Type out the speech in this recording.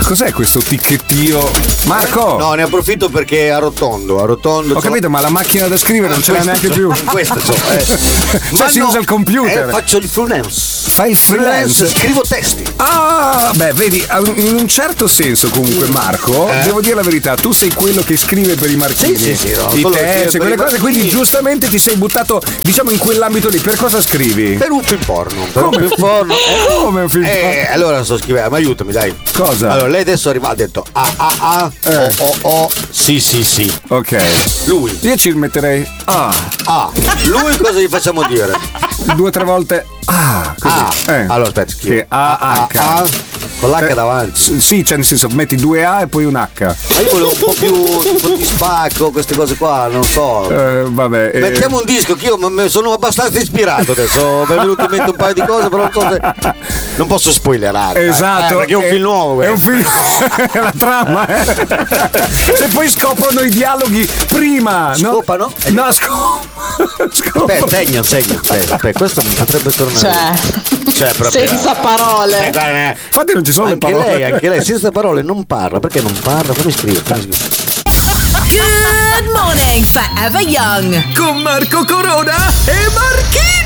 Cos'è questo ticchettio? Marco! No, ne approfitto perché è arrotondo. Ho capito, ma la macchina da scrivere non ce l'ha neanche più. Questo Cioè si usa il computer. Faccio il freelance. Fai il freelance? Scrivo testi. Ah, beh, vedi, in un certo senso comunque, Marco, devo dire la verità, tu sei quello che scrive per i marchini. Sì, no, I testi, quelle cose, quindi giustamente ti sei buttato, diciamo, in quell'ambito lì. Per cosa scrivi? Per un film porno. Come un film porno? Come un film porno? Allora sto scrivendo, ma aiutami, dai. Cosa? Allora, lei adesso ha detto o, sì. Ok. Lui. Io ci metterei Lui cosa gli facciamo dire? 2 o 3 volte così. Allora aspetta, scrivo con l'H davanti. Sì, cioè nel senso metti 2 A e poi un H. Ma io volevo un po' più tipo di spacco, queste cose qua, non so. Vabbè. Mettiamo un disco, che io sono abbastanza ispirato adesso. Mi è venuto in mente un paio di cose, però non so se. Non posso spoilerare. Esatto. Perché è un film nuovo. È un film. La trama, Se poi scoprono i dialoghi prima. Scopano? No, scopano. Beh, segno. Questo non potrebbe tornare. Cioè proprio. Senza parole. Infatti non ci sono le parole. Anche lei, senza parole, non parla. Perché non parla? Come scrive? Good morning, Forever Young. Con Marco Corona e Marchino.